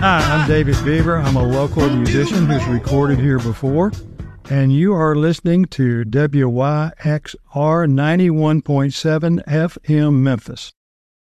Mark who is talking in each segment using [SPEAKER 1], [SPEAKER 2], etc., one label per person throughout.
[SPEAKER 1] Hi, I'm David Beaver. I'm a local musician who's recorded here before, and you are listening to WYXR 91.7 FM Memphis.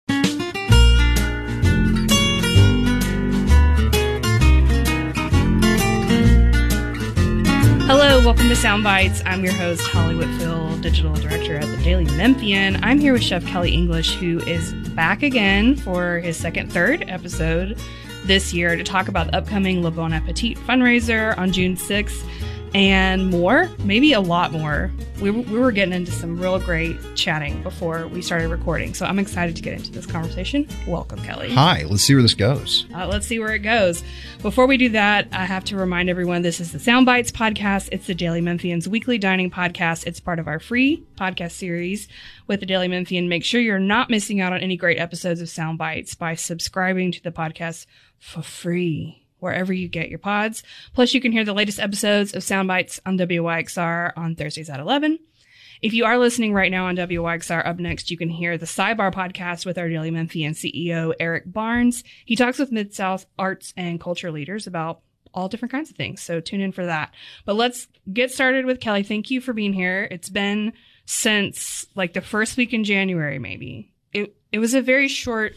[SPEAKER 2] Hello, welcome to Sound Bites. I'm your host, Holly Whitfield, Digital Director at the Daily Memphian. I'm here with Chef Kelly English, who is back again for his third episode this year to talk about the upcoming Le Bon Appetit fundraiser on June 6th and more, maybe a lot more. We were getting into some real great chatting before we started recording, so I'm excited to get into this conversation. Welcome, Kelly.
[SPEAKER 3] Hi, let's see where this goes.
[SPEAKER 2] Let's see where it goes. Before we do that, I have to remind everyone this is the Sound Bites podcast. It's the Daily Memphian's weekly dining podcast. It's part of our free podcast series with the Daily Memphian. Make sure you're not missing out on any great episodes of Sound Bites by subscribing to the podcast for free wherever you get your pods. Plus, you can hear the latest episodes of Sound Bites on WYXR on Thursdays at 11. If you are listening right now on WYXR, up next, you can hear the Sidebar podcast with our Daily Memphian CEO, Eric Barnes. He talks with Mid-South arts and culture leaders about all different kinds of things, so tune in for that. But let's get started with Kelly. Thank you for being here. It's been since like the first week in January, maybe. It was a very short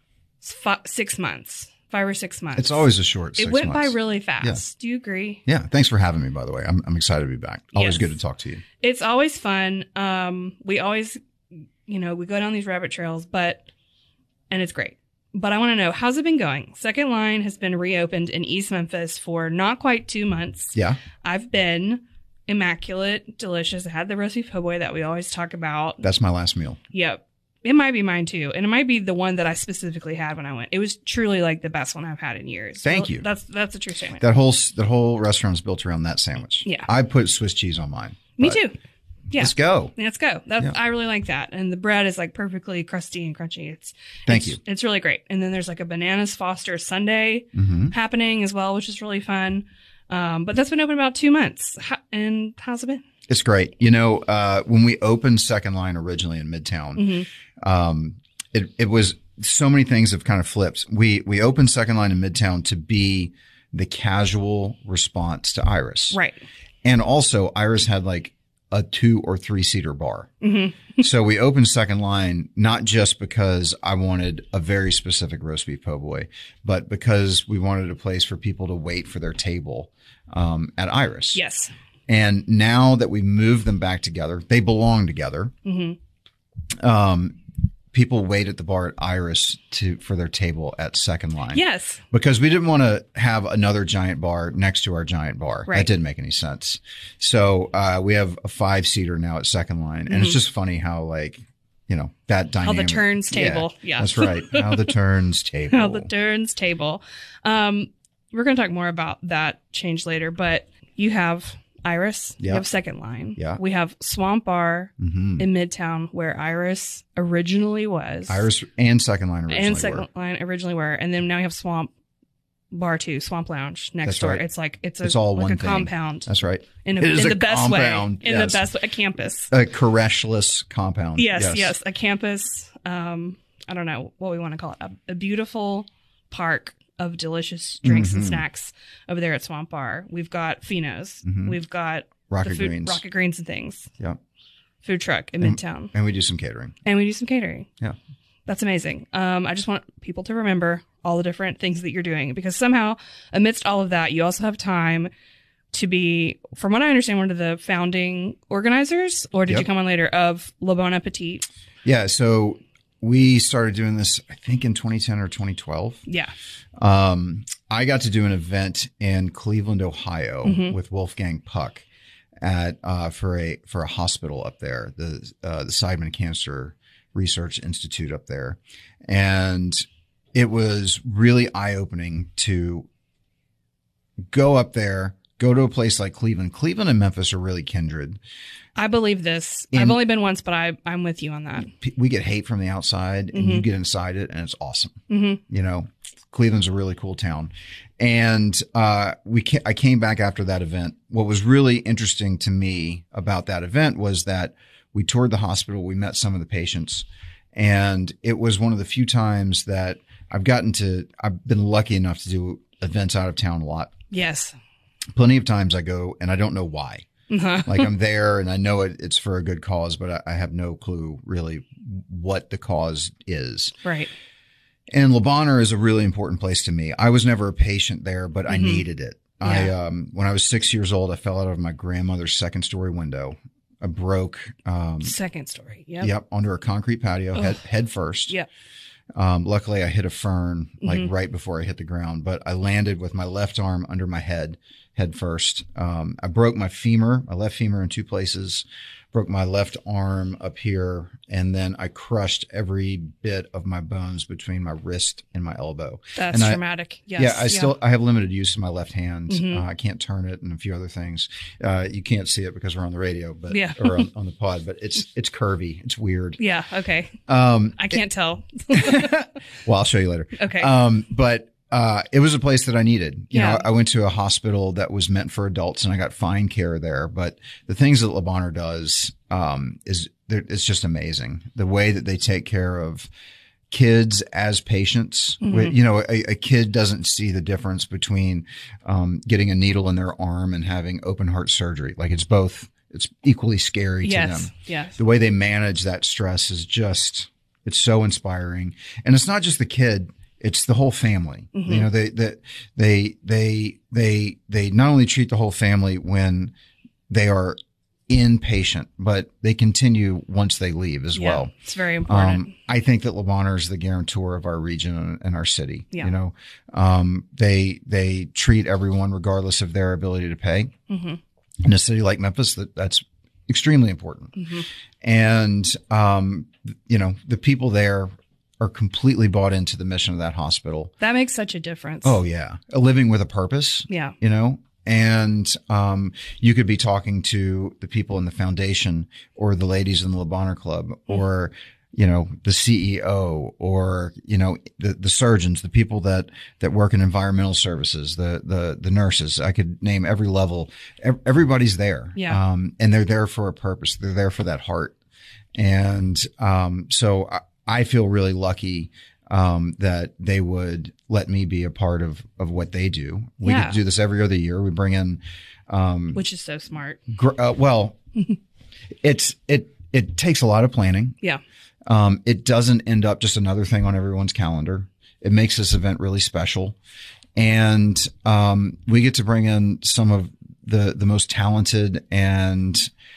[SPEAKER 2] 6 months. 5 or 6 months.
[SPEAKER 3] It's always a short 6 months.
[SPEAKER 2] It went by really fast. Yeah. Do you agree?
[SPEAKER 3] Yeah. Thanks for having me, by the way. I'm excited to be back. Always good to talk to you.
[SPEAKER 2] It's always fun. We always, we go down these rabbit trails, and it's great. But I want to know, how's it been going? Second Line has been reopened in East Memphis for not quite 2 months.
[SPEAKER 3] Yeah.
[SPEAKER 2] I've been immaculate, delicious. I had the roast beef po' boy that we always talk about.
[SPEAKER 3] That's my last meal.
[SPEAKER 2] Yep. It might be mine too. And it might be the one that I specifically had when I went. It was truly like the best one I've had in years.
[SPEAKER 3] Thank you.
[SPEAKER 2] That's a true statement.
[SPEAKER 3] That whole restaurant's built around that sandwich.
[SPEAKER 2] Yeah.
[SPEAKER 3] I put Swiss cheese on mine.
[SPEAKER 2] Me too. Yeah.
[SPEAKER 3] Let's go.
[SPEAKER 2] I really like that. And the bread is like perfectly crusty and crunchy.
[SPEAKER 3] Thank you.
[SPEAKER 2] It's really great. And then there's like a Bananas Foster Sundae happening as well, which is really fun. But that's been open about 2 months. And how's it been?
[SPEAKER 3] It's great. When we opened Second Line originally in Midtown, it was so many things have kind of flipped. We opened Second Line in Midtown to be the casual response to Iris.
[SPEAKER 2] Right.
[SPEAKER 3] And also Iris had like a 2 or 3 seater bar. So we opened Second Line, not just because I wanted a very specific roast beef po' boy, but because we wanted a place for people to wait for their table, at Iris.
[SPEAKER 2] Yes.
[SPEAKER 3] And now that we moved them back together, they belong together. People wait at the bar at Iris for their table at Second Line.
[SPEAKER 2] Yes.
[SPEAKER 3] Because we didn't want to have another giant bar next to our giant bar.
[SPEAKER 2] Right.
[SPEAKER 3] That didn't make any sense. So, we have a 5-seater now at Second Line. And it's just funny how that dynamic.
[SPEAKER 2] How the turns table. Yeah.
[SPEAKER 3] That's right. How the turns table.
[SPEAKER 2] How the turns table. We're going to talk more about that change later, but you have Iris.
[SPEAKER 3] Yep.
[SPEAKER 2] You have Second Line.
[SPEAKER 3] Yeah.
[SPEAKER 2] We have Swamp Bar in Midtown where Iris originally was.
[SPEAKER 3] Iris and Second Line
[SPEAKER 2] originally were. And then now we have Swamp Bar 2, Swamp Lounge next door.
[SPEAKER 3] Right.
[SPEAKER 2] It's
[SPEAKER 3] all
[SPEAKER 2] like
[SPEAKER 3] one
[SPEAKER 2] a
[SPEAKER 3] thing.
[SPEAKER 2] compound.
[SPEAKER 3] That's right.
[SPEAKER 2] In the best way. The best way. A campus.
[SPEAKER 3] A careshless compound.
[SPEAKER 2] Yes. A campus. I don't know what we want to call it. A beautiful park of delicious drinks and snacks over there at Swamp Bar. We've got Fino's. We've got
[SPEAKER 3] Rocket
[SPEAKER 2] Greens and things.
[SPEAKER 3] Yeah.
[SPEAKER 2] Food truck in Midtown.
[SPEAKER 3] And we do some catering.
[SPEAKER 2] Yeah. That's amazing. I just want people to remember all the different things that you're doing because somehow amidst all of that, you also have time to be, from what I understand, one of the founding organizers, or did you come on later, of Le Bon Appetit?
[SPEAKER 3] Yeah. So we started doing this, I think, in 2010 or 2012.
[SPEAKER 2] Yeah.
[SPEAKER 3] I got to do an event in Cleveland, Ohio with Wolfgang Puck for a hospital up there, the Seidman Cancer Research Institute up there. And it was really eye-opening to go up there, go to a place like Cleveland. Cleveland and Memphis are really kindred.
[SPEAKER 2] I believe this. I've only been once, but I'm with you on that.
[SPEAKER 3] We get hate from the outside and you get inside it and it's awesome. Cleveland's a really cool town. And I came back after that event. What was really interesting to me about that event was that we toured the hospital. We met some of the patients. And it was one of the few times that I've been lucky enough to do events out of town a lot.
[SPEAKER 2] Yes.
[SPEAKER 3] Plenty of times I go and I don't know why.
[SPEAKER 2] Uh-huh.
[SPEAKER 3] Like I'm there and I know it's for a good cause, but I have no clue really what the cause is.
[SPEAKER 2] Right.
[SPEAKER 3] And Le Bonheur is a really important place to me. I was never a patient there, but I needed it.
[SPEAKER 2] Yeah.
[SPEAKER 3] When I was 6 years old, I fell out of my grandmother's second story window. I broke,
[SPEAKER 2] second story. Yep.
[SPEAKER 3] Yep. Onto a concrete patio head first.
[SPEAKER 2] Yep.
[SPEAKER 3] Luckily I hit a fern like right before I hit the ground, but I landed with my left arm under my head first. I broke my left femur in two places, broke my left arm up here, and then I crushed every bit of my bones between my wrist and my elbow.
[SPEAKER 2] That's traumatic. Yes.
[SPEAKER 3] Yeah. I have limited use of my left hand. I can't turn it and a few other things. You can't see it because we're on the radio, but, or on the pod, but it's curvy. It's weird.
[SPEAKER 2] Yeah. Okay. I can't tell.
[SPEAKER 3] Well, I'll show you later.
[SPEAKER 2] Okay.
[SPEAKER 3] But it was a place that I needed. You know, I went to a hospital that was meant for adults and I got fine care there. But the things that Le Bonheur does, it's just amazing. The way that they take care of kids as patients. You know, a kid doesn't see the difference between, getting a needle in their arm and having open heart surgery. Like it's equally scary to them.
[SPEAKER 2] Yes.
[SPEAKER 3] The way they manage that stress is it's so inspiring. And it's not just the kid. It's the whole family. You know, they not only treat the whole family when they are inpatient, but they continue once they leave as well.
[SPEAKER 2] It's very important.
[SPEAKER 3] I think that Le Bonheur is the guarantor of our region and our city.
[SPEAKER 2] Yeah.
[SPEAKER 3] You know, they treat everyone regardless of their ability to pay. In a city like Memphis, that's extremely important. And, you know, the people there are completely bought into the mission of that hospital.
[SPEAKER 2] That makes such a difference.
[SPEAKER 3] Oh yeah. A living with a purpose.
[SPEAKER 2] Yeah.
[SPEAKER 3] You know, and, you could be talking to the people in the foundation or the ladies in the Le Bonheur Club or, you know, the CEO or, you know, the surgeons, the people that work in environmental services, the nurses. I could name every level. Everybody's there.
[SPEAKER 2] Yeah.
[SPEAKER 3] And they're there for a purpose. They're there for that heart. And, so I feel really lucky, that they would let me be a part of what they do. We get to do this every other year. We bring in,
[SPEAKER 2] which is so smart.
[SPEAKER 3] Well, it takes a lot of planning.
[SPEAKER 2] Yeah.
[SPEAKER 3] It doesn't end up just another thing on everyone's calendar. It makes this event really special. And, we get to bring in some of the most talented and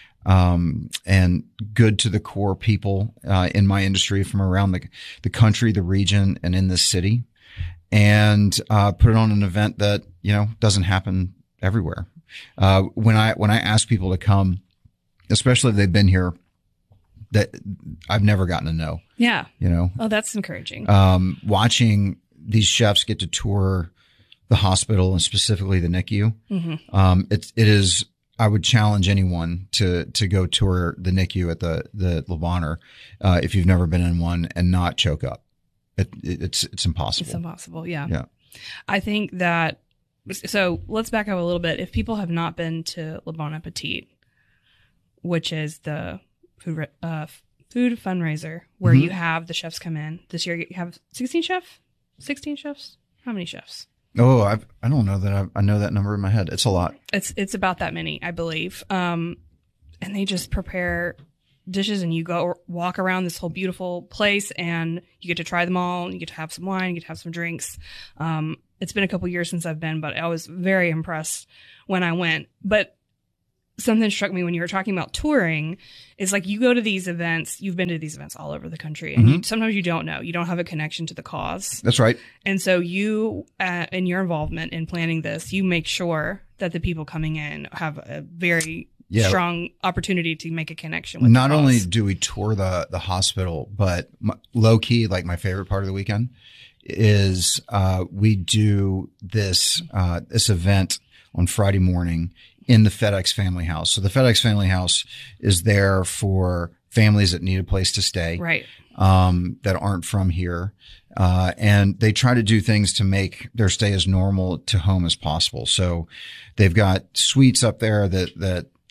[SPEAKER 3] good to the core people, in my industry from around the country, the region, and in this city, and, put it on an event that, you know, doesn't happen everywhere. When I ask people to come, especially if they've been here, that I've never gotten to know.
[SPEAKER 2] Yeah.
[SPEAKER 3] You know?
[SPEAKER 2] Oh, that's encouraging.
[SPEAKER 3] Watching these chefs get to tour the hospital and specifically the NICU. It is, I would challenge anyone to go tour the NICU at the Le Bonheur, if you've never been in one and not choke up. It's impossible.
[SPEAKER 2] It's impossible. Yeah.
[SPEAKER 3] Yeah.
[SPEAKER 2] I think that, so let's back up a little bit. If people have not been to Le Bon Appetit, which is the food fundraiser where you have the chefs come in this year, you have 16 chefs. How many chefs?
[SPEAKER 3] Oh, I don't know that I know that number in my head. It's a lot.
[SPEAKER 2] It's about that many, I believe. And they just prepare dishes and you go walk around this whole beautiful place and you get to try them all and you get to have some wine, you get to have some drinks. It's been a couple years since I've been, but I was very impressed when I went. But something struck me when you were talking about touring is like you go to these events, you've been to these events all over the country, and sometimes you don't know. You don't have a connection to the cause.
[SPEAKER 3] That's right.
[SPEAKER 2] And so you, in your involvement in planning this, you make sure that the people coming in have a very strong opportunity to make a connection with
[SPEAKER 3] Not
[SPEAKER 2] the cause.
[SPEAKER 3] only do we tour the hospital, but low key, like my favorite part of the weekend is we do this event on Friday morning in the FedEx Family House. So the FedEx Family House is there for families that need a place to stay,
[SPEAKER 2] right?
[SPEAKER 3] That aren't from here. And they try to do things to make their stay as normal to home as possible. So they've got suites up there that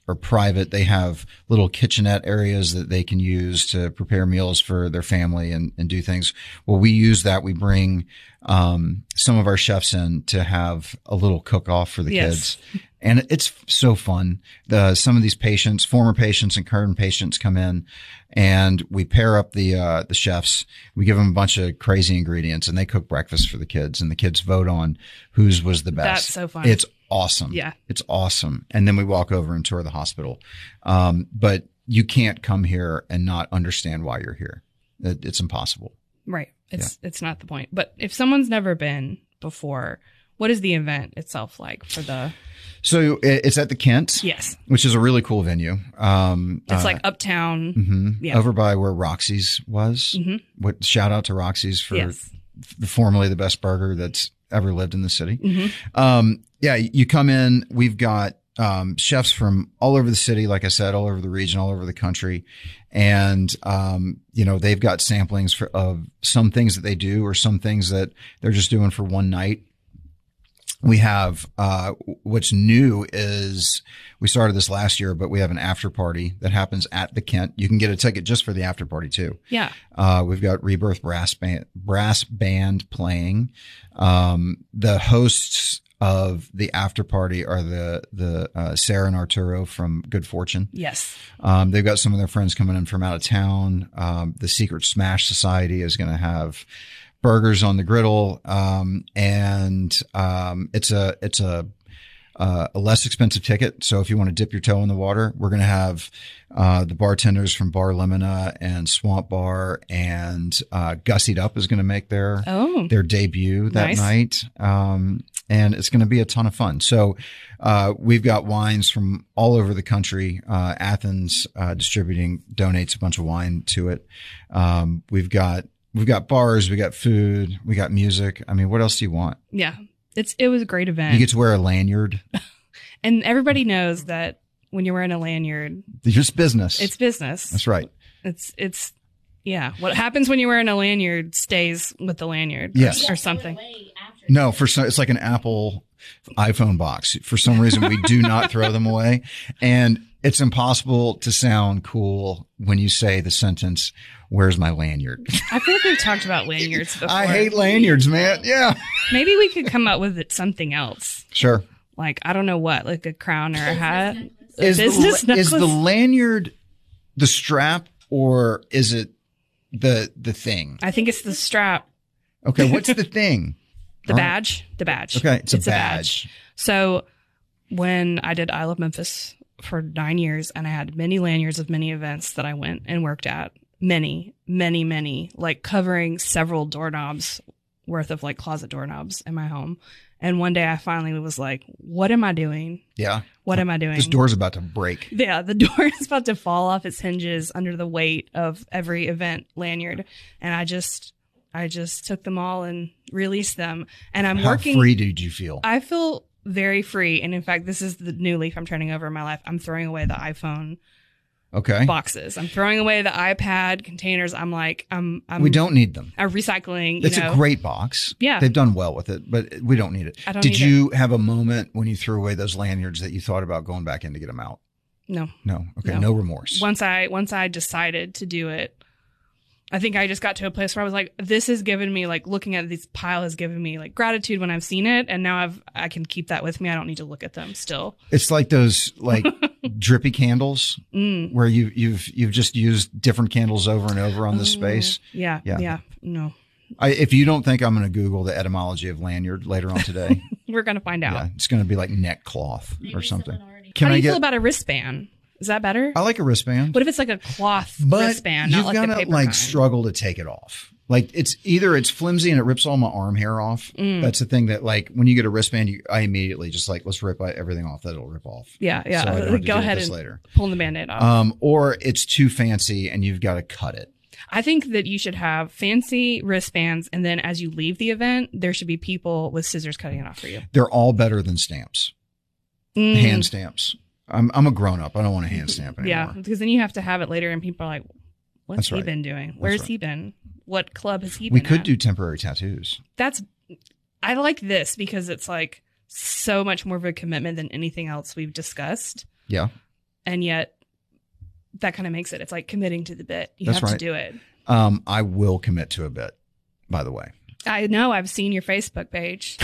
[SPEAKER 3] are private. They have little kitchenette areas that they can use to prepare meals for their family and do things. Well, we use that. We bring some of our chefs in to have a little cook-off for the kids. And it's so fun. Some of these patients, former patients and current patients come in, and we pair up the chefs. We give them a bunch of crazy ingredients, and they cook breakfast for the kids, and the kids vote on whose was the best.
[SPEAKER 2] That's so fun.
[SPEAKER 3] It's awesome.
[SPEAKER 2] Yeah.
[SPEAKER 3] It's awesome. And then we walk over and tour the hospital. But you can't come here and not understand why you're here. It's impossible.
[SPEAKER 2] Right. It's not the point. But if someone's never been before, what is the event itself like for the...
[SPEAKER 3] So it's at the Kent.
[SPEAKER 2] Yes.
[SPEAKER 3] Which is a really cool venue.
[SPEAKER 2] It's like uptown.
[SPEAKER 3] Mm-hmm.
[SPEAKER 2] Yeah.
[SPEAKER 3] Over by where Roxy's was.
[SPEAKER 2] Mm-hmm.
[SPEAKER 3] Shout out to Roxy's for formerly the best burger that's ever lived in the city.
[SPEAKER 2] Mm-hmm.
[SPEAKER 3] You come in, we've got chefs from all over the city, like I said, all over the region, all over the country. And, they've got samplings of some things that they do or some things that they're just doing for one night. We have, what's new is we started this last year, but we have an after party that happens at the Kent. You can get a ticket just for the after party too.
[SPEAKER 2] Yeah. We've
[SPEAKER 3] got Rebirth brass band playing. The hosts of the after party are the Sarah and Arturo from Good Fortune.
[SPEAKER 2] Yes.
[SPEAKER 3] They've got some of their friends coming in from out of town. The Secret Smash Society is going to have burgers on the griddle. It's a less expensive ticket. So if you want to dip your toe in the water, we're going to have, the bartenders from Bar Lemona and Swamp Bar and, Gussied Up is going to make their debut that night. And it's going to be a ton of fun. So, we've got wines from all over the country. Athens, distributing donates a bunch of wine to it. We've got bars, we got food, we got music. I mean, what else do you want?
[SPEAKER 2] Yeah. It was a great event.
[SPEAKER 3] You get to wear a lanyard.
[SPEAKER 2] And everybody knows that when you're wearing a lanyard,
[SPEAKER 3] it's just business.
[SPEAKER 2] It's business.
[SPEAKER 3] That's right.
[SPEAKER 2] It's what happens when you're wearing a lanyard stays with the lanyard.
[SPEAKER 3] Yes.
[SPEAKER 2] Or something.
[SPEAKER 3] No, it's like an Apple iPhone box. For some reason, we do not throw them away. And it's impossible to sound cool when you say the sentence, "Where's my lanyard?"
[SPEAKER 2] I feel like we've talked about lanyards before.
[SPEAKER 3] I hate lanyards, man. Yeah.
[SPEAKER 2] Maybe we could come up with something else.
[SPEAKER 3] Sure.
[SPEAKER 2] Like, I don't know what, like a crown or a hat.
[SPEAKER 3] Is the lanyard the strap or is it the thing?
[SPEAKER 2] I think it's the strap.
[SPEAKER 3] Okay. What's the thing?
[SPEAKER 2] The badge. The badge.
[SPEAKER 3] Okay. It's a badge.
[SPEAKER 2] So when I did I Love Memphis for 9 years and I had many lanyards of many events that I went and worked at, many, like covering several doorknobs worth of like closet doorknobs in my home. And one day I finally was like, what am I doing?
[SPEAKER 3] Yeah.
[SPEAKER 2] What am I doing?
[SPEAKER 3] This door's about to break.
[SPEAKER 2] Yeah. The door is about to fall off its hinges under the weight of every event lanyard. And I just took them all and released them. And I'm working.
[SPEAKER 3] How free did you feel?
[SPEAKER 2] I feel very free. And in fact, this is the new leaf I'm turning over in my life. I'm throwing away the iPhone boxes. I'm throwing away the iPad containers. I'm we don't need them. I'm recycling.
[SPEAKER 3] It's a great box.
[SPEAKER 2] Yeah.
[SPEAKER 3] They've done well with it, but we don't need it. Did you have a moment when you threw away those lanyards that you thought about going back in to get them out?
[SPEAKER 2] No.
[SPEAKER 3] Okay. No remorse.
[SPEAKER 2] Once I decided to do it, I think I just got to a place where I was like, this has given me, like, looking at this pile has given me like gratitude when I've seen it. And now I can keep that with me. I don't need to look at them still. It's
[SPEAKER 3] like those like drippy candles where you've just used different candles over and over on this space.
[SPEAKER 2] Yeah. No.
[SPEAKER 3] If you don't think I'm going to Google the etymology of lanyard later on today,
[SPEAKER 2] we're going to find out.
[SPEAKER 3] Yeah, it's going to be like neck cloth or something.
[SPEAKER 2] How do you feel about a wristband? Is that better?
[SPEAKER 3] I like a wristband.
[SPEAKER 2] What if it's like a cloth wristband, not like the paper kind?
[SPEAKER 3] Struggle to take it off. Like it's flimsy and it rips all my arm hair off. That's the thing that like when you get a wristband, I immediately just like, let's rip everything off that it'll rip off.
[SPEAKER 2] Yeah.
[SPEAKER 3] So
[SPEAKER 2] go ahead and later. Pull the Band-Aid off.
[SPEAKER 3] Or it's too fancy and you've got to cut it.
[SPEAKER 2] I think that you should have fancy wristbands, and then as you leave the event, there should be people with scissors cutting it off for you.
[SPEAKER 3] They're all better than stamps. Hand stamps. I'm a grown up. I don't want a hand stamp anymore.
[SPEAKER 2] Yeah, because then you have to have it later, and people are like, "What's he been doing? Where's he been? What club has he been?"
[SPEAKER 3] We could do temporary tattoos.
[SPEAKER 2] I like this because it's like so much more of a commitment than anything else we've discussed.
[SPEAKER 3] Yeah.
[SPEAKER 2] And yet that kind of makes it. It's like committing to the bit. You
[SPEAKER 3] That's
[SPEAKER 2] have to
[SPEAKER 3] right.
[SPEAKER 2] do it.
[SPEAKER 3] I will commit to a bit, by the way.
[SPEAKER 2] I know. I've seen your Facebook page.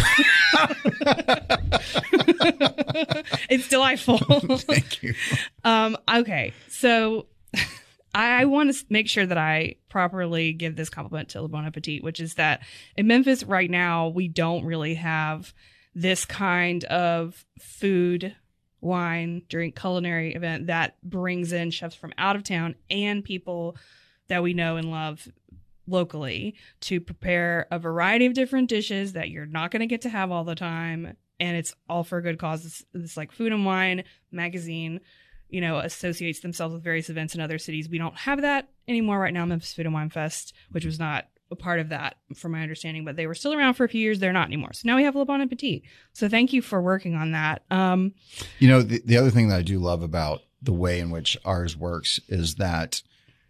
[SPEAKER 2] It's delightful.
[SPEAKER 3] Thank you.
[SPEAKER 2] Okay. So I want to make sure that I properly give this compliment to Le Bon Appetit, which is that in Memphis right now, we don't really have this kind of food, wine, drink, culinary event that brings in chefs from out of town and people that we know and love locally to prepare a variety of different dishes that you're not going to get to have all the time. And it's all for a good cause. This like Food and Wine magazine, associates themselves with various events in other cities. We don't have that anymore right now. Memphis Food and Wine Fest, which was not a part of that from my understanding, but they were still around for a few years. They're not anymore. So now we have Le Bon Appetit. So thank you for working on that.
[SPEAKER 3] The other thing that I do love about the way in which ours works is that,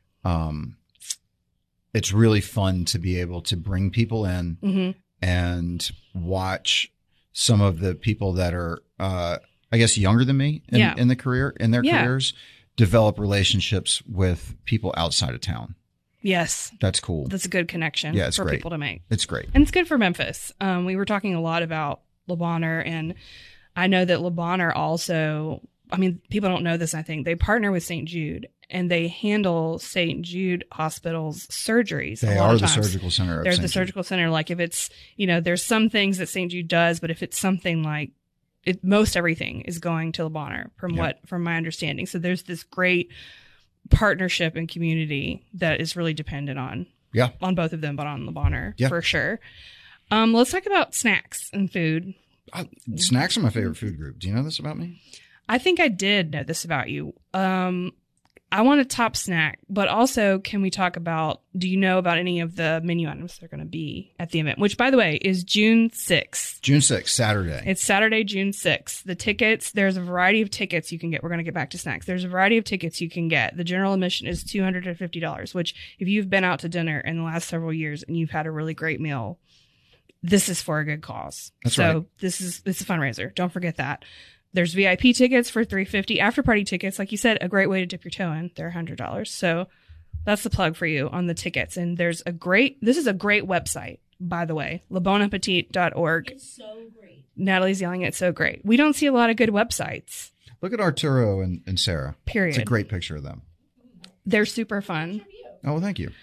[SPEAKER 3] it's really fun to be able to bring people in and watch some of the people that are, I guess, younger than me in their careers, develop relationships with people outside of town.
[SPEAKER 2] Yes.
[SPEAKER 3] That's cool.
[SPEAKER 2] That's a good connection for
[SPEAKER 3] great.
[SPEAKER 2] people to make.
[SPEAKER 3] It's great.
[SPEAKER 2] And it's good for Memphis. We were talking a lot about Le Bonheur, and I know that Le Bonheur also, people don't know this, I think. They partner with St. Jude, and they handle St. Jude Hospital's surgeries.
[SPEAKER 3] They are the surgical center.
[SPEAKER 2] They're the surgical center. Like if it's, there's some things that St. Jude does, but if it's something like most everything is going to Le Bonheur from my understanding. So there's this great partnership and community that is really dependent on both of them, but on Le Bonheur for sure. Let's talk about snacks and food.
[SPEAKER 3] Snacks are my favorite food group. Do you know this about me?
[SPEAKER 2] I think I did know this about you. I want a top snack, but also can we talk about, do you know about any of the menu items that are going to be at the event, which by the way is June 6th.
[SPEAKER 3] June 6th, Saturday.
[SPEAKER 2] It's Saturday, June 6th. The tickets, there's a variety of tickets you can get. We're going to get back to snacks. There's a variety of tickets you can get. The general admission is $250, which if you've been out to dinner in the last several years and you've had a really great meal, this is for a good cause.
[SPEAKER 3] That's right.
[SPEAKER 2] So it's a fundraiser. Don't forget that. There's VIP tickets for $350. After party tickets, like you said, a great way to dip your toe in. They're $100. So that's the plug for you on the tickets. And this is a great website, by the way, lebonappetit.org.
[SPEAKER 4] It's so great.
[SPEAKER 2] Natalie's yelling, it's so great. We don't see a lot of good websites.
[SPEAKER 3] Look at Arturo and Sarah.
[SPEAKER 2] Period.
[SPEAKER 3] It's a great picture of them.
[SPEAKER 2] They're super fun.
[SPEAKER 3] Oh, well, thank you.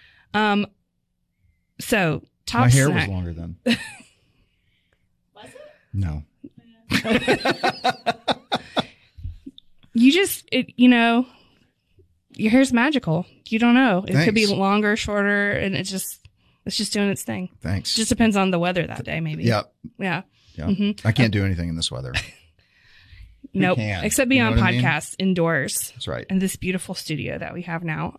[SPEAKER 2] So top
[SPEAKER 3] My hair
[SPEAKER 2] snack.
[SPEAKER 3] was longer then.
[SPEAKER 4] Was it?
[SPEAKER 3] No.
[SPEAKER 2] Your hair's magical. You don't know. It could be
[SPEAKER 3] Thanks.
[SPEAKER 2] longer, shorter, and it's just doing its thing.
[SPEAKER 3] Thanks.
[SPEAKER 2] Just depends on the weather that day, maybe.
[SPEAKER 3] Yeah.
[SPEAKER 2] Yeah.
[SPEAKER 3] I can't do anything in this weather.
[SPEAKER 2] Nope.
[SPEAKER 3] can?
[SPEAKER 2] Except be
[SPEAKER 3] You know
[SPEAKER 2] on
[SPEAKER 3] what I mean?
[SPEAKER 2] podcasts indoors
[SPEAKER 3] That's right.
[SPEAKER 2] in this beautiful studio that we have now.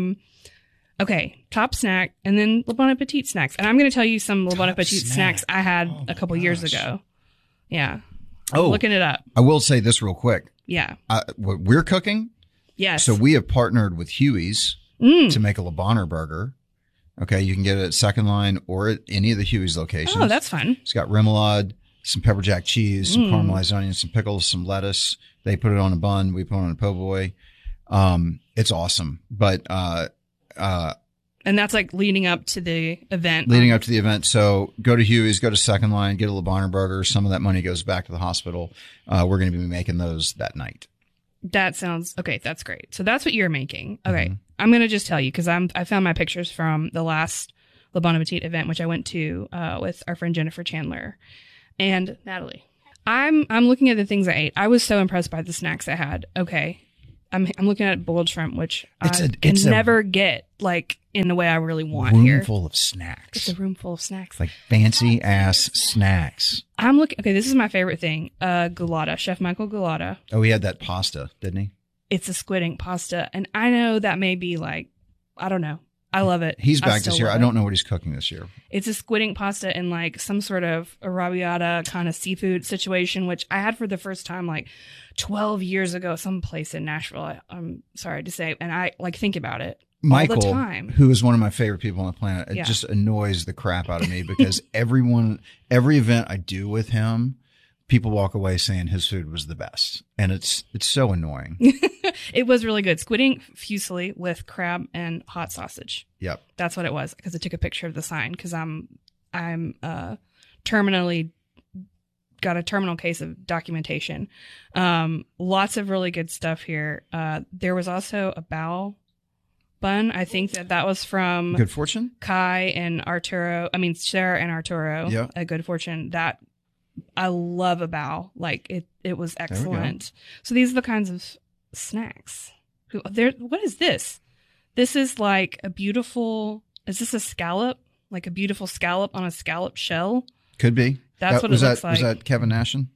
[SPEAKER 2] Okay. Top snack and then Le Bon Appetit snacks. And I'm going to tell you some Le Bon
[SPEAKER 3] Top
[SPEAKER 2] Appetit
[SPEAKER 3] snack.
[SPEAKER 2] snacks I had
[SPEAKER 3] Oh,
[SPEAKER 2] a couple
[SPEAKER 3] my
[SPEAKER 2] years
[SPEAKER 3] gosh.
[SPEAKER 2] ago. Yeah.
[SPEAKER 3] Oh,
[SPEAKER 2] Looking it up.
[SPEAKER 3] I will say this real quick.
[SPEAKER 2] Yeah.
[SPEAKER 3] What we're cooking.
[SPEAKER 2] Yes.
[SPEAKER 3] So we have partnered with Huey's to make a Le Bonheur burger. Okay. You can get it at Second Line or at any of the Huey's locations.
[SPEAKER 2] Oh, that's fun.
[SPEAKER 3] It's got remoulade, some pepper jack cheese, some caramelized onions, some pickles, some lettuce. They put it on a bun. We put it on a po' boy. It's awesome. But,
[SPEAKER 2] And that's like leading up to the event.
[SPEAKER 3] leading up to the event. So go to Huey's, go to Second Line, get a Le Bonheur burger. Some of that money goes back to the hospital. We're going to be making those that night.
[SPEAKER 2] That sounds okay. That's great. So that's what you're making. Okay.
[SPEAKER 3] Mm-hmm.
[SPEAKER 2] I'm going to just tell you because I found my pictures from the last Le Bon Appetit event, which I went to with our friend Jennifer Chandler and Natalie. I'm looking at the things I ate. I was so impressed by the snacks I had. Okay. I'm looking at boiled shrimp, which
[SPEAKER 3] It's
[SPEAKER 2] I
[SPEAKER 3] a-
[SPEAKER 2] can
[SPEAKER 3] it's a-
[SPEAKER 2] never get like in the way I really want
[SPEAKER 3] Room
[SPEAKER 2] here.
[SPEAKER 3] full of
[SPEAKER 2] It's
[SPEAKER 3] snacks.
[SPEAKER 2] a room full of snacks.
[SPEAKER 3] Like fancy ass snacks.
[SPEAKER 2] I'm looking. Okay, this is my favorite thing. Gulata, Chef Michael Gulata.
[SPEAKER 3] Oh, he had that pasta, didn't he?
[SPEAKER 2] It's a squid ink pasta, and I know that may be like, I don't know. I love it.
[SPEAKER 3] He's
[SPEAKER 2] I
[SPEAKER 3] back
[SPEAKER 2] still
[SPEAKER 3] this year.
[SPEAKER 2] love
[SPEAKER 3] I
[SPEAKER 2] it.
[SPEAKER 3] don't know what he's cooking this year.
[SPEAKER 2] It's a squid ink pasta in like some sort of arrabbiata kind of seafood situation, which I had for the first time like 12 years ago, someplace in Nashville. I'm sorry to say, and I like think about it all
[SPEAKER 3] Michael,
[SPEAKER 2] the time.
[SPEAKER 3] who is one of my favorite people on the planet, it
[SPEAKER 2] Yeah.
[SPEAKER 3] just annoys the crap out of me because every event I do with him, people walk away saying his food was the best. And it's so annoying.
[SPEAKER 2] It was really good. Squid ink fusilli with crab and hot sausage.
[SPEAKER 3] Yep.
[SPEAKER 2] That's what it was, because I took a picture of the sign, because I'm terminally got a terminal case of documentation. Lots of really good stuff here. There was also a bao bun. I think that was from
[SPEAKER 3] Good Fortune.
[SPEAKER 2] Sarah and Arturo
[SPEAKER 3] Yeah.
[SPEAKER 2] at Good Fortune. That I love a bao. Like it was excellent. So these are the kinds of snacks. What is this? This is like a beautiful, is this a scallop? Like a beautiful scallop on a scallop shell?
[SPEAKER 3] Could be.
[SPEAKER 2] That's what it looks like.
[SPEAKER 3] Was that Kevin Nashin?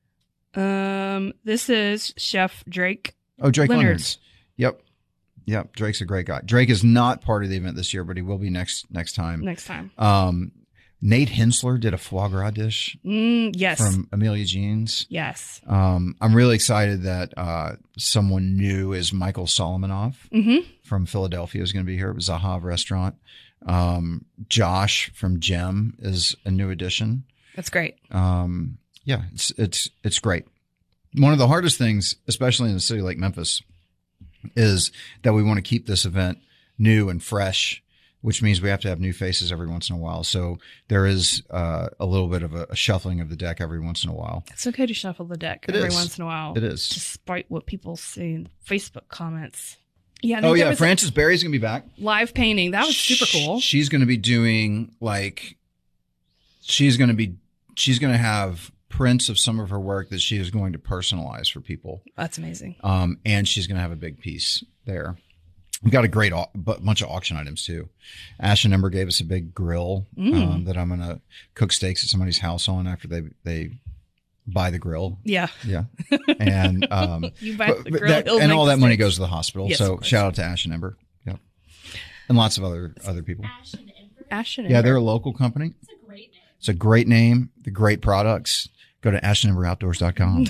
[SPEAKER 2] This is Chef Drake.
[SPEAKER 3] Oh, Drake
[SPEAKER 2] Leonard's.
[SPEAKER 3] Leonard's. Yep. Drake's a great guy. Drake is not part of the event this year, but he will be next time.
[SPEAKER 2] Next time.
[SPEAKER 3] Nate Hensler did a foie gras dish.
[SPEAKER 2] Yes.
[SPEAKER 3] From Amelia Jean's.
[SPEAKER 2] Yes.
[SPEAKER 3] I'm really excited that someone new is Michael Solomonov from Philadelphia is going to be here at Zahav Restaurant. Josh from Gem is a new addition.
[SPEAKER 2] That's great.
[SPEAKER 3] Yeah, it's great. One of the hardest things, especially in a city like Memphis, is that we want to keep this event new and fresh, which means we have to have new faces every once in a while. So there is a little bit of a shuffling of the deck every once in a while.
[SPEAKER 2] It's okay to shuffle the deck every once in a while.
[SPEAKER 3] It is.
[SPEAKER 2] Despite what people say in Facebook comments. Yeah.
[SPEAKER 3] Frances Berry's going to be back.
[SPEAKER 2] Live painting. That was super cool.
[SPEAKER 3] She's going to be doing she's going to have prints of some of her work that she is going to personalize for people.
[SPEAKER 2] That's amazing.
[SPEAKER 3] And she's going to have a big piece there. We got a great bunch of auction items too. Ash and Ember gave us a big grill that I'm going to cook steaks at somebody's house on after they buy the grill.
[SPEAKER 2] Yeah.
[SPEAKER 3] Yeah. And
[SPEAKER 2] you buy the grill,
[SPEAKER 3] and all that money goes to the hospital.
[SPEAKER 2] Yes,
[SPEAKER 3] so shout out to Ash and Ember. Yep. And lots of other people.
[SPEAKER 4] Ash and Ember.
[SPEAKER 3] Yeah, they're a local company.
[SPEAKER 4] It's a great name.
[SPEAKER 3] It's a great name. The great products. Go to ashandemberoutdoors.com.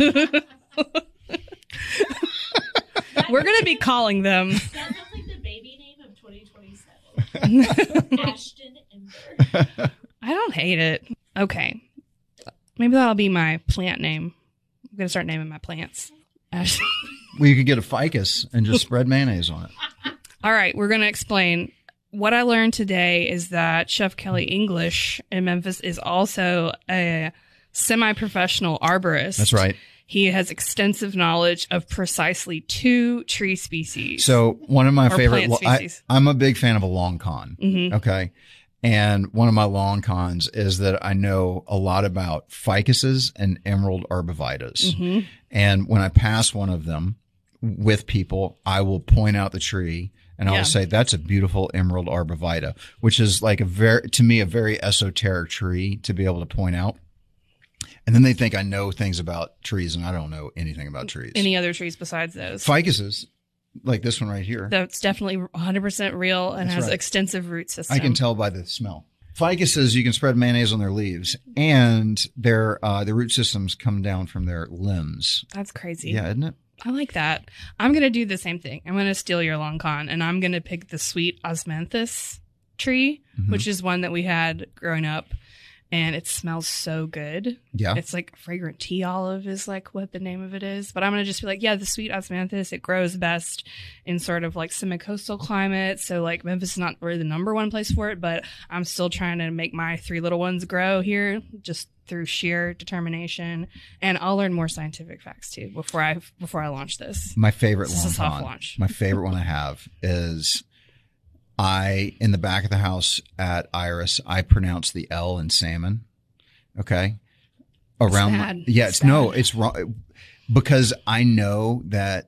[SPEAKER 2] We're going to be calling them.
[SPEAKER 4] That sounds like the baby name of 2027. Ashton Ember.
[SPEAKER 2] I don't hate it. Okay. Maybe that'll be my plant name. I'm going to start naming my plants. Ash.
[SPEAKER 3] Well, you could get a ficus and just spread mayonnaise on it.
[SPEAKER 2] All right. We're going to explain. What I learned today is that Chef Kelly English in Memphis is also a semi-professional arborist.
[SPEAKER 3] That's right.
[SPEAKER 2] He has extensive knowledge of precisely 2 tree species.
[SPEAKER 3] So one of my favorite,
[SPEAKER 2] plant species.
[SPEAKER 3] I'm a big fan of a long con.
[SPEAKER 2] Mm-hmm.
[SPEAKER 3] Okay. And one of my long cons is that I know a lot about ficuses and emerald arbovitas.
[SPEAKER 2] Mm-hmm.
[SPEAKER 3] And when I pass one of them with people, I will point out the tree and I will say, that's a beautiful emerald arbovita, which is like a very esoteric tree to be able to point out. And then they think I know things about trees, and I don't know anything about trees.
[SPEAKER 2] Any other trees besides those?
[SPEAKER 3] Ficuses, like this one right here.
[SPEAKER 2] That's definitely 100% real and has extensive root system.
[SPEAKER 3] I can tell by the smell. Ficuses, you can spread mayonnaise on their leaves, and their the root systems come down from their limbs.
[SPEAKER 2] That's crazy.
[SPEAKER 3] Yeah, isn't it?
[SPEAKER 2] I like that. I'm going to do the same thing. I'm going to steal your long con, and I'm going to pick the sweet osmanthus tree, which is one that we had growing up. And it smells so good.
[SPEAKER 3] Yeah.
[SPEAKER 2] It's like fragrant tea olive is like what the name of it is. But I'm going to just be like, yeah, the sweet osmanthus, it grows best in sort of like semi-coastal climate. So like Memphis is not really the number one place for it, but I'm still trying to make my 3 little ones grow here just through sheer determination. And I'll learn more scientific facts too before I launch this.
[SPEAKER 3] My favorite
[SPEAKER 2] This is a
[SPEAKER 3] long
[SPEAKER 2] soft
[SPEAKER 3] con.
[SPEAKER 2] launch.
[SPEAKER 3] My favorite one I have is in the back of the house at Iris, I pronounce the L in salmon. Okay.
[SPEAKER 2] Sad.
[SPEAKER 3] It's wrong because I know that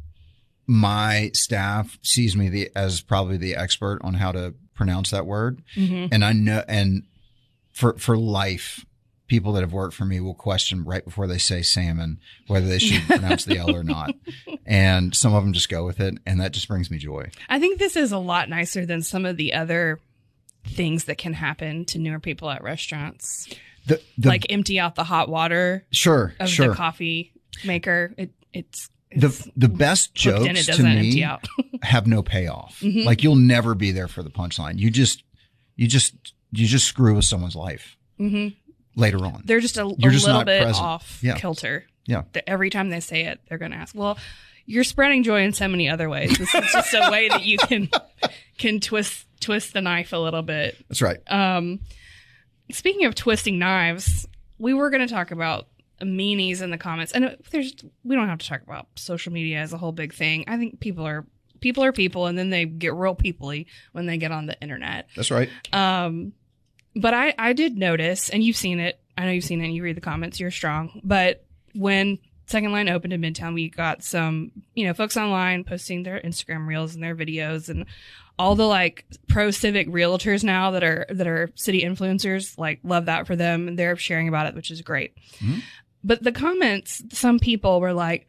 [SPEAKER 3] my staff sees me as probably the expert on how to pronounce that word.
[SPEAKER 2] Mm-hmm.
[SPEAKER 3] And I know, and for life, people that have worked for me will question right before they say salmon whether they should pronounce the L or not. And some of them just go with it, and that just brings me joy.
[SPEAKER 2] I think this is a lot nicer than some of the other things that can happen to newer people at restaurants. Like empty out the hot water
[SPEAKER 3] Sure.
[SPEAKER 2] the coffee maker. It's
[SPEAKER 3] the best
[SPEAKER 2] cooked and
[SPEAKER 3] jokes
[SPEAKER 2] it
[SPEAKER 3] to
[SPEAKER 2] doesn't empty
[SPEAKER 3] me
[SPEAKER 2] out.
[SPEAKER 3] have no payoff. Like you'll never be there for the punchline. You just screw with someone's life later on.
[SPEAKER 2] They're just a
[SPEAKER 3] You're just
[SPEAKER 2] little
[SPEAKER 3] not
[SPEAKER 2] bit
[SPEAKER 3] present.
[SPEAKER 2] off
[SPEAKER 3] Yeah.
[SPEAKER 2] kilter.
[SPEAKER 3] Yeah.
[SPEAKER 2] Every time they say it, they're going to ask, well, you're spreading joy in so many other ways. This is just a way that you can twist the knife a little bit.
[SPEAKER 3] That's right.
[SPEAKER 2] Speaking of twisting knives, we were going to talk about meanies in the comments, and we don't have to talk about social media as a whole big thing. I think people are people, and then they get real people-y when they get on the internet.
[SPEAKER 3] That's right.
[SPEAKER 2] But I did notice, and you've seen it. I know you've seen it, and you read the comments. You're strong. But when Second Line opened in Midtown, we got some, folks online posting their Instagram reels and their videos, and all the like pro civic realtors now that are city influencers, like, love that for them. And they're sharing about it, which is great. Mm-hmm. But the comments, some people were like,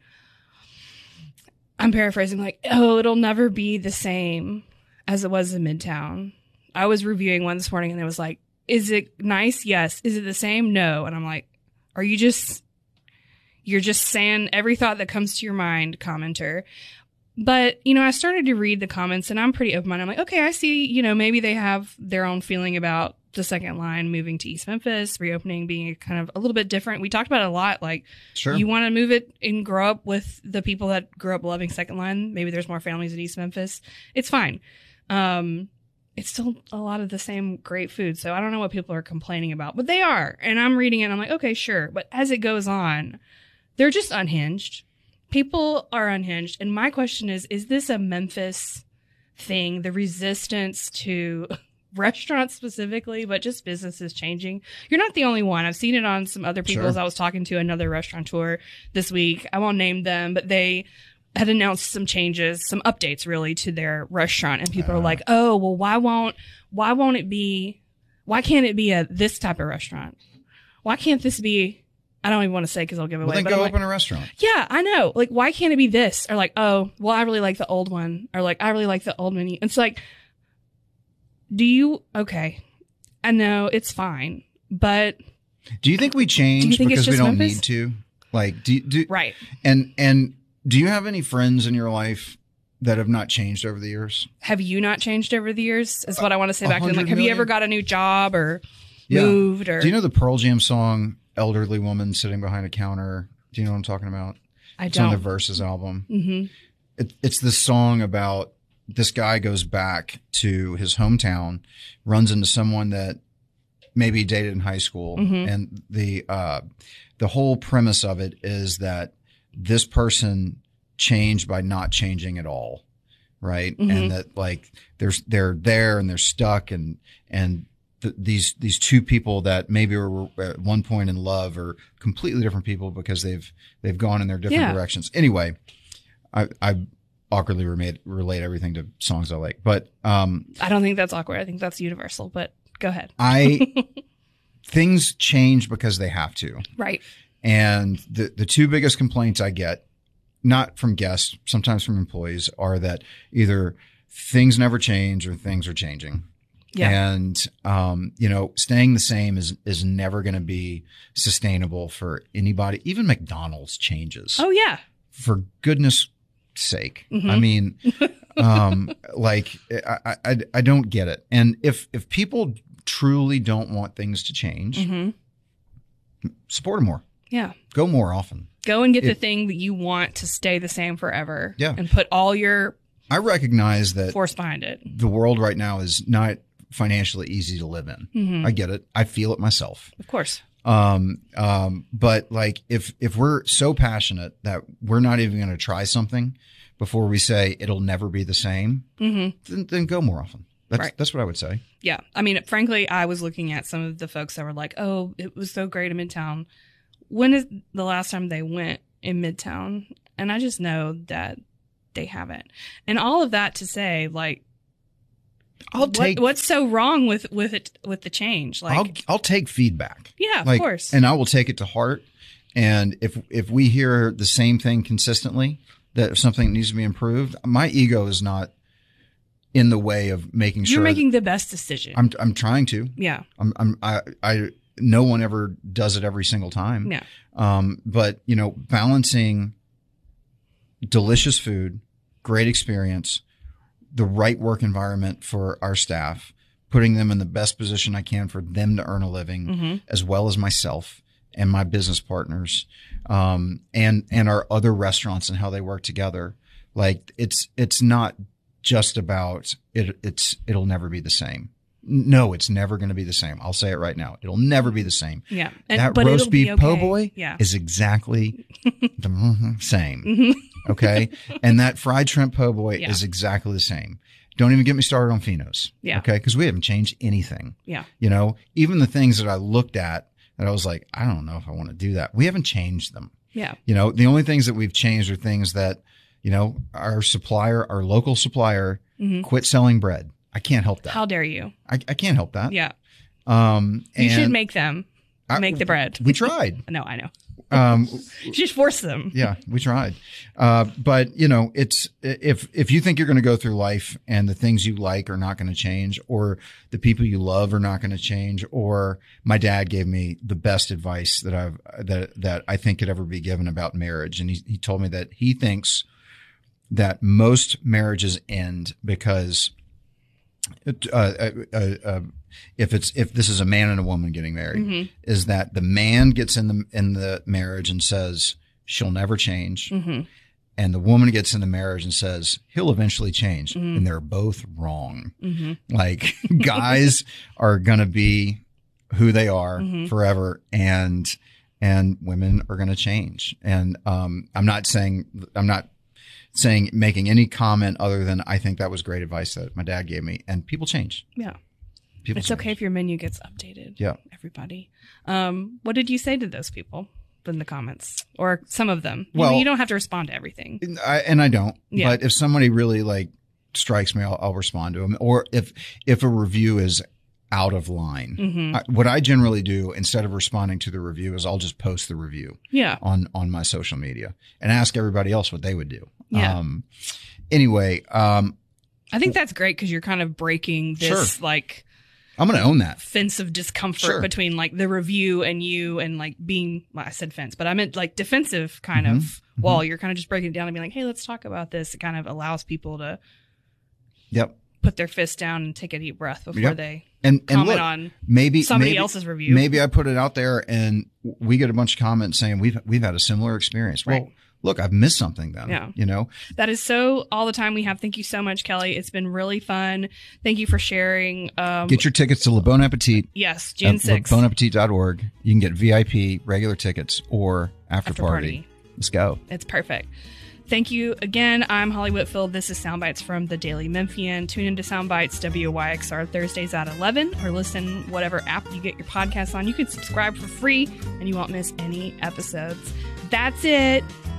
[SPEAKER 2] I'm paraphrasing, like, oh, it'll never be the same as it was in Midtown. I was reviewing one this morning and it was like, is it nice? Yes. Is it the same? No. And I'm like, you're just saying every thought that comes to your mind, commenter. But, I started to read the comments and I'm pretty open-minded. I'm like, okay, I see, maybe they have their own feeling about the Second Line moving to East Memphis, reopening being kind of a little bit different. We talked about it a lot. Like,
[SPEAKER 3] sure,
[SPEAKER 2] you want to move it and grow up with the people that grew up loving Second Line. Maybe there's more families at East Memphis. It's fine. It's still a lot of the same great food. So I don't know what people are complaining about, but they are. And I'm reading it and I'm like, okay, sure. But as it goes on, they're just unhinged. People are unhinged. And my question is this a Memphis thing? The resistance to restaurants specifically, but just businesses changing. You're not the only one. I've seen it on some other people.
[SPEAKER 3] Sure.
[SPEAKER 2] As I was talking to another restaurateur this week. I won't name them, but they had announced some changes, some updates really to their restaurant. And people are like, oh, well, why can't it be this type of restaurant? Why can't this be, I don't even want to say because I'll give it away.
[SPEAKER 3] Well, then go open a restaurant.
[SPEAKER 2] Yeah, I know. Like, why can't it be this? Or like, oh, well, I really like the old one. Or like, I really like the old menu. It's like, okay, I know it's fine, but
[SPEAKER 3] do you think we change because we don't
[SPEAKER 2] Memphis?
[SPEAKER 3] need to? Like, do
[SPEAKER 2] right.
[SPEAKER 3] And do you have any friends in your life that have not changed over the years?
[SPEAKER 2] Have you not changed over the years? Is what I want to say back then. Like, have
[SPEAKER 3] million?
[SPEAKER 2] you ever got a new job or moved? Or
[SPEAKER 3] do you know the Pearl Jam song "Elderly Woman Sitting Behind a Counter"? Do you know what I'm talking about? It's on the Versus album. Mm-hmm. It's this song about this guy goes back to his hometown, runs into someone that maybe he dated in high school, and the whole premise of it is that this person changed by not changing at all, right? Mm-hmm. And that like they're there and they're stuck, and these two people that maybe were at one point in love are completely different people because they've gone in their different directions. Anyway, I awkwardly relate everything to songs I like, but
[SPEAKER 2] I don't think that's awkward. I think that's universal. But go ahead.
[SPEAKER 3] Things change because they have to,
[SPEAKER 2] right?
[SPEAKER 3] And the two biggest complaints I get, not from guests, sometimes from employees, are that either things never change or things are changing. Yeah. And, staying the same is never going to be sustainable for anybody. Even McDonald's changes.
[SPEAKER 2] Oh, yeah.
[SPEAKER 3] For goodness sake. Mm-hmm. I mean, I don't get it. And if people truly don't want things to change, support them more.
[SPEAKER 2] Yeah.
[SPEAKER 3] Go more often.
[SPEAKER 2] Go and get the thing that you want to stay the same forever.
[SPEAKER 3] Yeah.
[SPEAKER 2] And put all your
[SPEAKER 3] I recognize that
[SPEAKER 2] force behind it.
[SPEAKER 3] The world right now is not financially easy to live in. Mm-hmm. I get it. I feel it myself.
[SPEAKER 2] Of course.
[SPEAKER 3] But like if we're so passionate that we're not even going to try something before we say it'll never be the same, then go more often. That's what I would say.
[SPEAKER 2] Yeah. I mean, frankly, I was looking at some of the folks that were like, oh, it was so great in Midtown. When is the last time they went in Midtown? And I just know that they haven't. And all of that to say, like, what's so wrong with the change? Like,
[SPEAKER 3] I'll take feedback.
[SPEAKER 2] Yeah, of course.
[SPEAKER 3] And I will take it to heart. And if we hear the same thing consistently, that something needs to be improved, my ego is not in the way of making sure
[SPEAKER 2] you're making the best decision.
[SPEAKER 3] I'm trying to.
[SPEAKER 2] Yeah.
[SPEAKER 3] I no one ever does it every single time.
[SPEAKER 2] Yeah.
[SPEAKER 3] But balancing delicious food, great experience, the right work environment for our staff, putting them in the best position I can for them to earn a living, as well as myself, and my business partners, and our other restaurants and how they work together. Like it's not just about it. It'll never be the same. No, it's never going to be the same. I'll say it right now. It'll never be the same.
[SPEAKER 2] Yeah.
[SPEAKER 3] That
[SPEAKER 2] but
[SPEAKER 3] roast
[SPEAKER 2] it'll be
[SPEAKER 3] beef
[SPEAKER 2] okay.
[SPEAKER 3] po' boy
[SPEAKER 2] Yeah.
[SPEAKER 3] is exactly the same. Okay. And that fried shrimp po' boy
[SPEAKER 2] Yeah.
[SPEAKER 3] is exactly the same. Don't even get me started on Finos.
[SPEAKER 2] Yeah.
[SPEAKER 3] Okay. Because we haven't changed anything.
[SPEAKER 2] Yeah.
[SPEAKER 3] You know, even the things that I looked at that I was like, I don't know if I want to do that. We haven't changed them.
[SPEAKER 2] Yeah.
[SPEAKER 3] You know, the only things that we've changed are things that, you know, our local supplier quit selling bread. I can't help that.
[SPEAKER 2] How dare you?
[SPEAKER 3] I can't help that.
[SPEAKER 2] Yeah.
[SPEAKER 3] And
[SPEAKER 2] You should make them make the bread.
[SPEAKER 3] We tried.
[SPEAKER 2] No, I know. You should force them.
[SPEAKER 3] Yeah, we tried. But you know, it's, if you think you're going to go through life and the things you like are not going to change, or the people you love are not going to change, or my dad gave me the best advice that I think could ever be given about marriage. And he told me that he thinks that most marriages end because if this is a man and a woman getting married, is that the man gets in the marriage and says she'll never change, and the woman gets in the marriage and says he'll eventually change, and they're both wrong. Like guys are gonna be who they are forever, and women are gonna change. And I'm not making any comment other than I think that was great advice that my dad gave me, and people change.
[SPEAKER 2] Yeah.
[SPEAKER 3] People
[SPEAKER 2] It's
[SPEAKER 3] change.
[SPEAKER 2] okay if your menu gets updated.
[SPEAKER 3] Yeah.
[SPEAKER 2] Everybody. What did you say to those people in the comments, or some of them?
[SPEAKER 3] Well,
[SPEAKER 2] you don't have to respond to everything.
[SPEAKER 3] I don't,
[SPEAKER 2] Yeah.
[SPEAKER 3] but if somebody really like strikes me, I'll respond to them. Or if a review is out of line, what I generally do instead of responding to the review is I'll just post the review
[SPEAKER 2] Yeah.
[SPEAKER 3] on my social media and ask everybody else what they would do.
[SPEAKER 2] Yeah.
[SPEAKER 3] Anyway,
[SPEAKER 2] I think that's great because you're kind of breaking this like
[SPEAKER 3] I'm going to own that.
[SPEAKER 2] fence of discomfort
[SPEAKER 3] Sure.
[SPEAKER 2] between like the review and you, and like being, well, I said fence, but I meant like defensive kind of wall. You're kind of just breaking it down and being like, hey, let's talk about this. It kind of allows people to
[SPEAKER 3] Yep.
[SPEAKER 2] put their fist down and take a deep breath before they
[SPEAKER 3] And
[SPEAKER 2] comment
[SPEAKER 3] look,
[SPEAKER 2] on
[SPEAKER 3] maybe
[SPEAKER 2] somebody else's review.
[SPEAKER 3] Maybe I put it out there and we get a bunch of comments saying we've had a similar experience.
[SPEAKER 2] Right.
[SPEAKER 3] Well, look, I've missed something then.
[SPEAKER 2] Yeah.
[SPEAKER 3] You know?
[SPEAKER 2] That is so all the time we have. Thank you so much, Kelly. It's been really fun. Thank you for sharing.
[SPEAKER 3] Get your tickets to Le Bon Appetit.
[SPEAKER 2] Yes, June 6th.
[SPEAKER 3] LeBonappetit.org. You can get VIP, regular tickets, or after party. Let's go.
[SPEAKER 2] It's perfect. Thank you again. I'm Holly Whitfield. This is Soundbites from the Daily Memphian. Tune into Soundbites WYXR Thursdays at 11, or listen whatever app you get your podcasts on. You can subscribe for free and you won't miss any episodes. That's it.